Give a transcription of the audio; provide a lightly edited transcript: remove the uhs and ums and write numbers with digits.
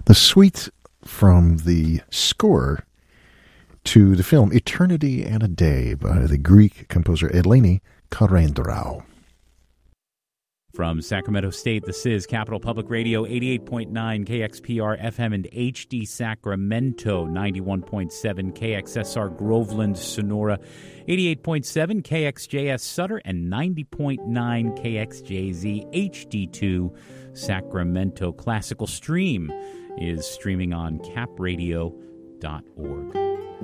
The suite from the score to the film Eternity and a Day by the Greek composer Eleni Karendraou. From Sacramento State, this is Capital Public Radio, 88.9 KXPR FM and HD Sacramento, 91.7 KXSR Groveland, Sonora, 88.7 KXJS Sutter, and 90.9 KXJZ HD2 Sacramento. Classical Stream is streaming on capradio.org.